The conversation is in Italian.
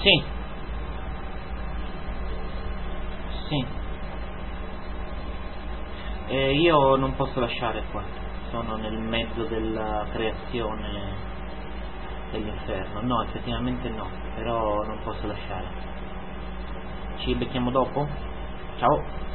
Sì. Sì. Io non posso lasciare qua. Sono nel mezzo della creazione dell'inferno. No, effettivamente no. Però non posso lasciare. Ci becchiamo dopo? Ciao.